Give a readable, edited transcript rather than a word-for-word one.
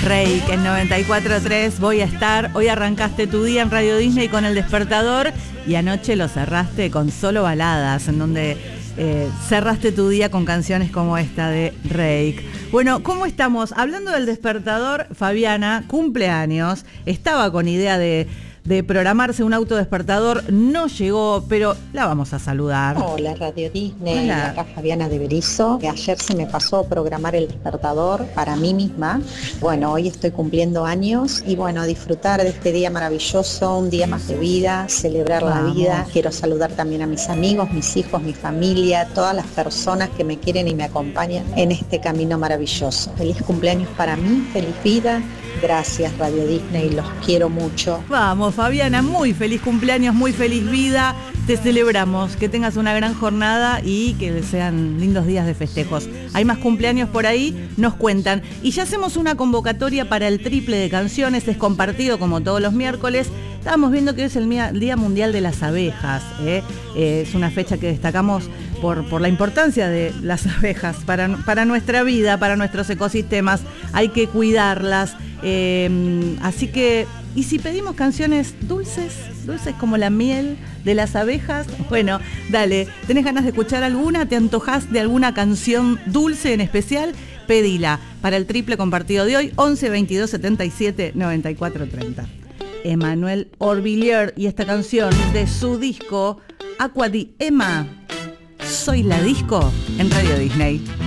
Reik en 94.3 voy a estar. Hoy arrancaste tu día en Radio Disney con El Despertador y anoche lo cerraste con Solo Baladas, en donde cerraste tu día con canciones como esta de Reik. Bueno, ¿cómo estamos? Hablando del Despertador, Fabiana, cumpleaños, estaba con idea de programarse un autodespertador, no llegó, pero la vamos a saludar. Hola Radio Disney, Hola. acá Fabiana de Berizo. Ayer se me pasó programar el despertador para mí misma. Bueno, hoy estoy cumpliendo años y bueno, disfrutar de este día maravilloso, un día más de vida, celebrar la vida. Quiero saludar también a mis amigos, mis hijos, mi familia, todas las personas que me quieren y me acompañan en este camino maravilloso. Feliz cumpleaños para mí, feliz vida. Gracias Radio Disney, los quiero mucho. Vamos, Fabiana, muy feliz cumpleaños, muy feliz vida. Te celebramos, que tengas una gran jornada y que sean lindos días de festejos. Hay más cumpleaños por ahí, nos cuentan. Y ya hacemos una convocatoria para el triple de canciones, es compartido como todos los miércoles. Estábamos viendo que hoy es el Día Mundial de las Abejas. Es una fecha que destacamos por la importancia de las abejas para nuestra vida, para nuestros ecosistemas. Hay que cuidarlas. Así que, ¿y si pedimos canciones dulces como la miel de las abejas? Bueno, dale, ¿tenés ganas de escuchar alguna? ¿Te antojás de alguna canción dulce en especial? Pedila para el triple compartido de hoy, 11 22 77 94 30. Emmanuel Orvillier y esta canción de su disco Aqua di Emma. Soy la disco en Radio Disney.